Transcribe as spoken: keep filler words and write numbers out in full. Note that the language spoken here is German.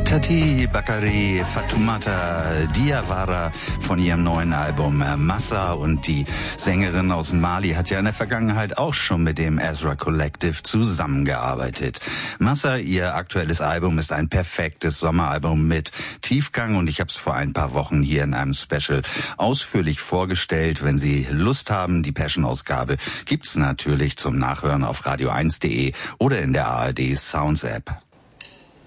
Tati Bakari Fatoumata Diawara von ihrem neuen Album Massa, und die Sängerin aus Mali hat ja in der Vergangenheit auch schon mit dem Ezra Collective zusammengearbeitet. Massa, ihr aktuelles Album, ist ein perfektes Sommeralbum mit Tiefgang, und ich habe es vor ein paar Wochen hier in einem Special ausführlich vorgestellt. Wenn Sie Lust haben, die Passion-Ausgabe gibt's natürlich zum Nachhören auf radio eins punkt de oder in der A R D Sounds App.